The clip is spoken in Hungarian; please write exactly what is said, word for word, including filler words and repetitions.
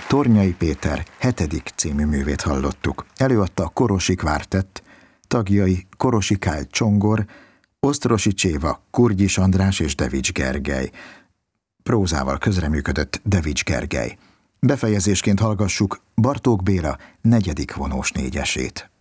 Tornyai Péter hetedik című művét hallottuk. Előadta a Korosi Kvártett, tagjai Korosi Kál Csongor, Osztrosi Cséva, Kurgyis András és Devics Gergely. Prózával közreműködött Devics Gergely. Befejezésként hallgassuk Bartók Béla negyedik vonós négyesét.